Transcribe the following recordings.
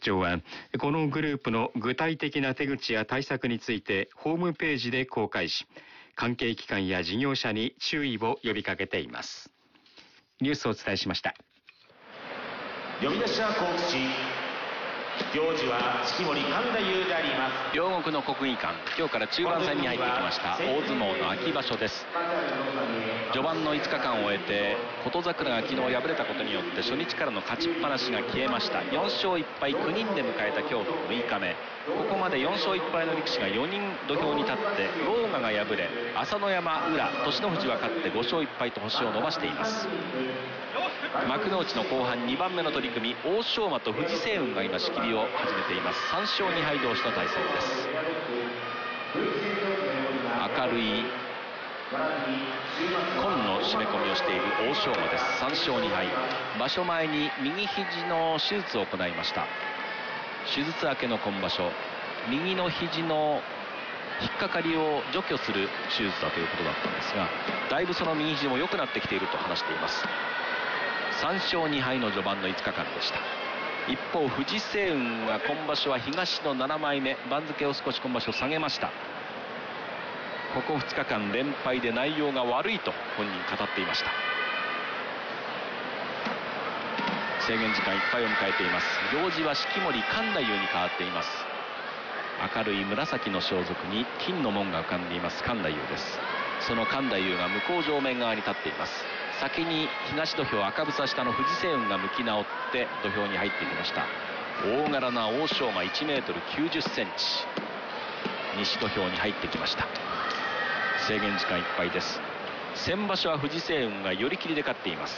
庁はこのグループの具体的な手口や対策についてホームページで公開し、関係機関や事業者に注意を呼びかけています。ニュースをお伝えしました。 呼び出しは甲府市、行事は式守神田遊であります。 両国の国技館、今日から中盤戦に入ってきました大相撲の秋場所です。序盤の5日間を終えて琴櫻が昨日敗れたことによって初日からの勝ちっぱなしが消えました。4勝1敗9人で迎えた今日の6日目、ここまで4勝1敗の力士が4人土俵に立って、狼雅が敗れ朝乃山、宇良、栃ノ富士は勝って5勝1敗と星を伸ばしています。幕内の後半2番目の取組、欧勝馬と藤青雲が今仕切りを始めています。3勝2敗同士の対戦です。明るい紺の締め込みをしている欧勝馬です。3勝2敗。場所前に右肘の手術を行いました。手術明けの今場所、右の肘の引っかかりを除去する手術だということだったんですが、だいぶその右肘も良くなってきていると話しています。3勝2敗の序盤の5日間でした。一方藤青雲が今場所は東の7枚目、番付を少し今場所下げました。ここ2日間連敗で内容が悪いと本人語っていました。制限時間いっぱいを迎えています。行司は式守神太夫に変わっています。明るい紫の装束に金の紋が浮かんでいます神太夫です。その神太夫が向正面側に立っています。先に東土俵赤房下の藤青雲が向き直って土俵に入ってきました。大柄な欧勝馬 1m90cm、 西土俵に入ってきました。制限時間いっぱいです。先場所は藤青雲が寄り切りで勝っています。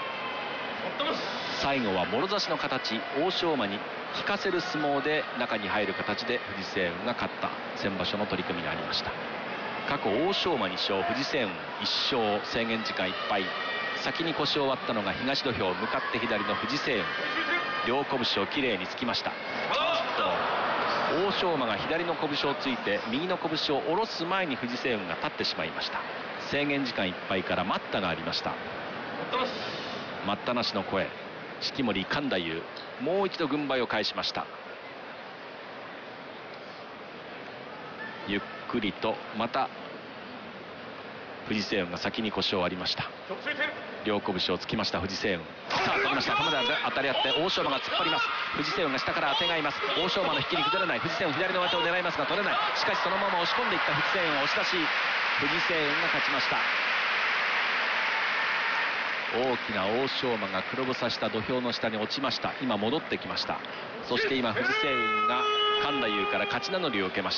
最後はもろ差しの形、欧勝馬に引かせる相撲で中に入る形で藤青雲が勝った先場所の取り組みがありました。過去欧勝馬2勝、藤青雲1勝。制限時間いっぱい。先に腰を割ったのが東土俵、向かって左の藤青雲、両拳をきれいにつきました。欧勝馬が左の拳をついて右の拳を下ろす前に藤青雲が立ってしまいました。制限時間いっぱいから待ったがありました。待ったなしの声、式守神太夫、もう一度軍配を返しました。ゆっくりとまた藤青雲が先に腰を割りました。両拳をつきました藤青雲。さあ取りました。玉で当たり合って欧勝馬が突っ張ります。藤青雲が下から当てがいます。欧勝馬の引きに崩れない。藤青雲左の上手を狙いますが取れない。しかしそのまま押し込んでいった藤青雲を押し出し、藤青雲が勝ちました。大きな欧勝馬が黒房した土俵の下に落ちました。今戻ってきました。そして今藤青雲が神太夫から勝ち名乗りを受けました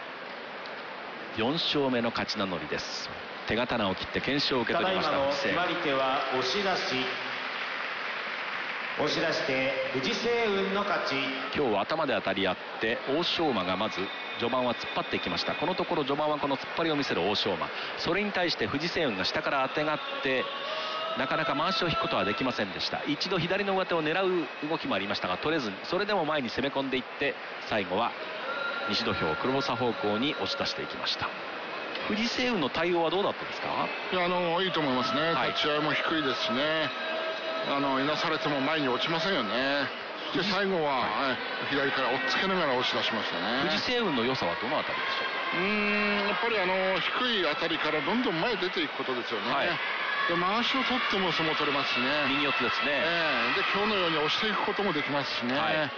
。4勝目の勝ち名乗りです。手刀を切って懸賞を受け取りました藤青雲。 決まり手は押し出し。押し出して藤青雲の勝ち。 今日は頭で当たり合って欧勝馬がまず序盤は突っ張ってきました。このところ序盤はこの突っ張りを見せる欧勝馬、それに対して藤青雲が下からあてがってなかなか回しを引くことはできませんでした。一度左の上手を狙う動きもありましたが取れずに、それでも前に攻め込んでいって最後は西土俵黒房方向に押し出していきました。藤青雲の対応はどうだったですか？ いや、いいと思いますね、はい、立ち合いも低いですしね、いなされても前に落ちませんよね。で最後は、左から押っつけながら押し出しましたね。 藤青雲の良さはどのあたりでしょう？ やっぱり低いあたりからどんどん前に出ていくことですよね、はい、で回しを取っても相撲取れますしね。 右四つですね、 で今日のように押していくこともできますしね、はい、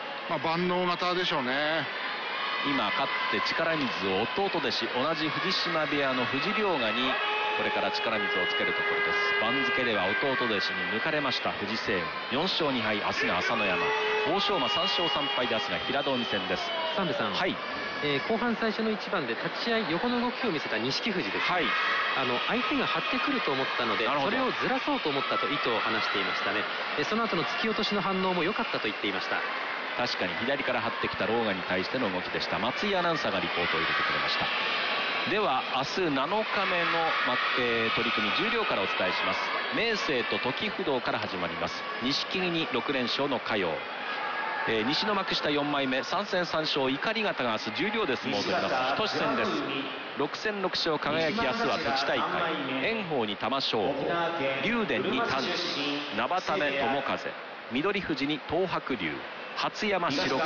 万能型でしょうね。 今勝って力水を弟弟子、同じ藤島部屋の藤良賀にこれから力水をつけるところです。番付では弟弟子に抜かれました藤青雲、4勝2敗。明日が朝乃山、欧勝馬3勝3敗で明日が平戸海戦です。 三部さん、 はい、 後半最初の一番で立ち合い横の動きを見せた錦富士です、 はい、 相手が張ってくると思ったのでそれをずらそうと思ったと意図を話していましたね。その後の突き落としの反応も良かったと言っていました。 確かに左から張ってきた狼雅に対しての動きでした。松井アナウンサーがリポートを入れてくれました。では明日7日目の、取り組み十両からお伝えします。明生と時不動から始まります。錦木に6連勝の嘉陽、西の幕下4枚目3戦3勝怒り方が明日十両で相撲を取ります。日翔志戦です。6戦6勝輝き、明日は栃大会、炎鵬に玉正鳳、竜電に丹治、生種友風、翠富士に東白龍、初山白